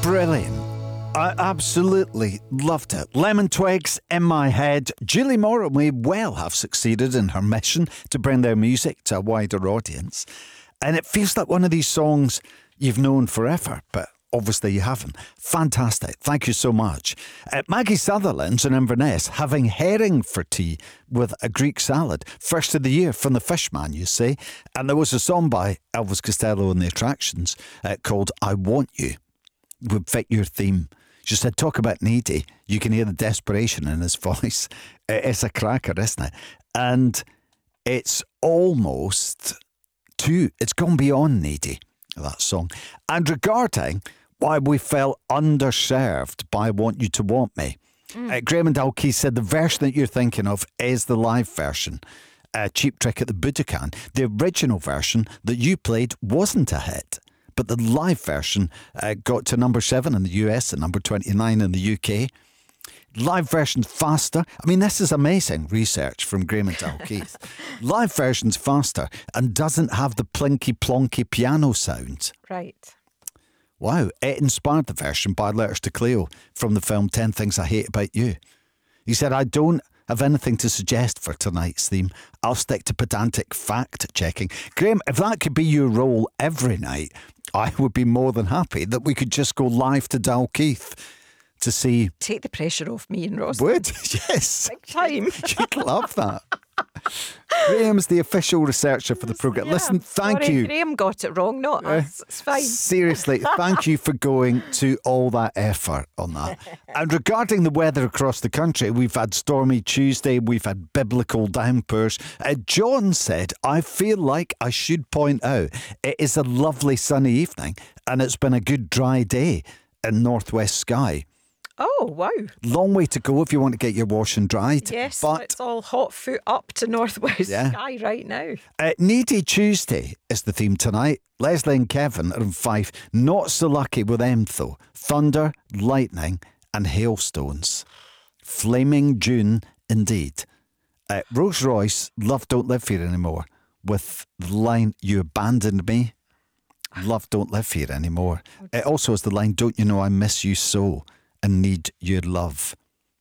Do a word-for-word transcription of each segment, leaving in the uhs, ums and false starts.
Brilliant. I absolutely loved it. Lemon Twigs, In My Head. Julie Moran may well have succeeded in her mission to bring their music to a wider audience. And it feels like one of these songs you've known forever, but obviously you haven't. Fantastic. Thank you so much. Uh, Maggie Sutherland's in Inverness having herring for tea with a Greek salad. First of the year from the Fishman, you say. And there was a song by Elvis Costello and the Attractions uh, called I Want You. Would fit your theme. She said, talk about needy. You can hear the desperation in his voice. It's a cracker, isn't it? And it's almost too, it's gone beyond needy, that song. And regarding why we felt underserved by Want You to Want Me, mm. uh, Graham and Dalkey said the version that you're thinking of is the live version. Uh, Cheap Trick at the Budokan. The original version that you played wasn't a hit. But the live version uh, got to number seven in the U S and number twenty-nine in the U K. Live version's faster. I mean, this is amazing research from Graham and Dalkeith. Live version's faster and doesn't have the plinky plonky piano sound. Right. Wow. It inspired the version by Letters to Cleo from the film ten Things I Hate About You. He said, I don't have anything to suggest for tonight's theme. I'll stick to pedantic fact checking. Graham, if that could be your role every night, I would be more than happy that we could just go live to Dalkeith to see. Take the pressure off me and Ross. Would? Yes. Big time. You'd love that. Graham's the official researcher for the programme. Yeah, Listen, thank sorry, you. Graham got it wrong, not Uh, us. It's fine. Seriously, thank you for going to all that effort on that. And regarding the weather across the country, we've had stormy Tuesday, we've had biblical downpours. Uh, John said, I feel like I should point out it is a lovely sunny evening and it's been a good dry day in Northwest Skye. Oh, wow. Long way to go if you want to get your washing dried. Yes, but it's all hot foot up to Northwest Yeah. Skye right now. Uh, Needy Tuesday is the theme tonight. Leslie and Kevin are in Fife. Not so lucky with them though. Thunder, lightning and hailstones. Flaming June indeed. Uh, Rolls Royce, Love Don't Live Here Anymore, with the line, you abandoned me. Love Don't Live Here Anymore. It also has the line, don't you know I miss you so and need your love.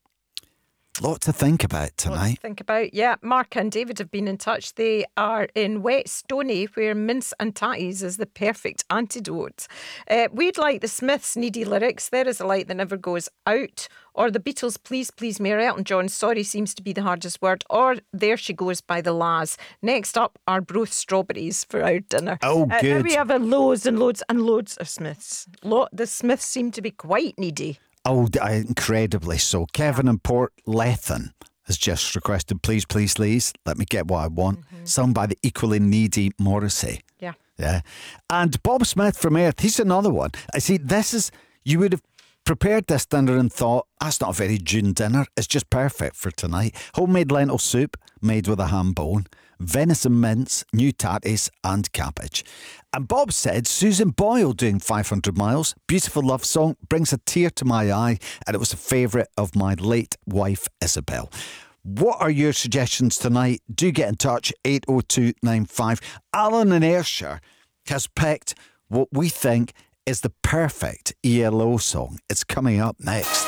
Lot to think about tonight. Lot to think about. Yeah, Mark and David have been in touch. They are in Wet Stoney, where mince and tatties is the perfect antidote. Uh, we'd like the Smiths' Needy lyrics. There is a light that never goes out. Or the Beatles' Please Please Me, or Elton John, Sorry seems to be the hardest word. Or There She Goes by the La's. Next up are both strawberries for our dinner. Oh, uh, good. Now we have a loads and loads and loads of Smiths. Lot, the Smiths seem to be quite needy. Oh, incredibly so. Kevin in Port Lethen has just requested, please, please, please, let me get what I want. Mm-hmm. Sung by the equally needy Morrissey. Yeah. Yeah. And Bob Smith from Earth, he's another one. I see, this is, you would have prepared this dinner and thought, that's not a very June dinner. It's just perfect for tonight. Homemade lentil soup made with a ham bone, venison mince, new tatties and cabbage. And Bob said Susan Boyle doing five hundred miles, beautiful love song, brings a tear to my eye, and it was a favourite of my late wife Isabel. What are your suggestions tonight? Do get in touch, eight oh two nine five. Alan in Ayrshire has picked what we think is the perfect E L O song. It's coming up next.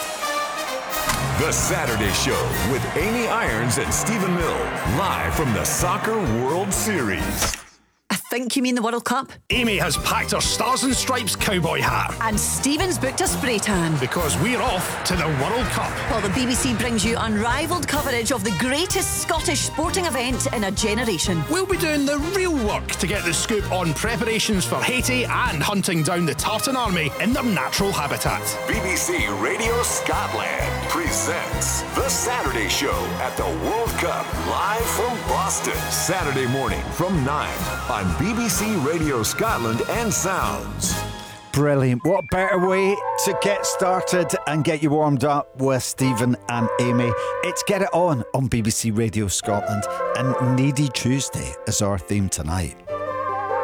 The Saturday Show with Amy Irons and Stephen Mill, live from the Soccer World Series. I think you mean the World Cup. Amy has packed her Stars and Stripes cowboy hat. And Stephen's booked a spray tan. Because we're off to the World Cup. While the B B C brings you unrivaled coverage of the greatest Scottish sporting event in a generation. We'll be doing the real work to get the scoop on preparations for Haiti and hunting down the Tartan Army in their natural habitat. B B C Radio Scotland presents The Saturday Show at the World Cup, live from Boston. Saturday morning from nine on B B C Radio Scotland and Sounds. Brilliant. What better way to get started and get you warmed up with Stephen and Amy? It's Get It On on B B C Radio Scotland, and Needy Tuesday is our theme tonight.